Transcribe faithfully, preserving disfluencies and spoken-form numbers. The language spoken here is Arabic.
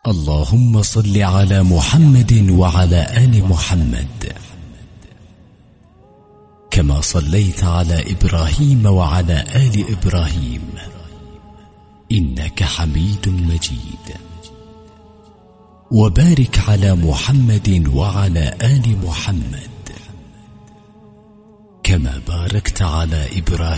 اللهم صل على محمد وعلى آل محمد كما صليت على إبراهيم وعلى آل إبراهيم إنك حميد مجيد. وبارك على محمد وعلى آل محمد كما باركت على إبراهيم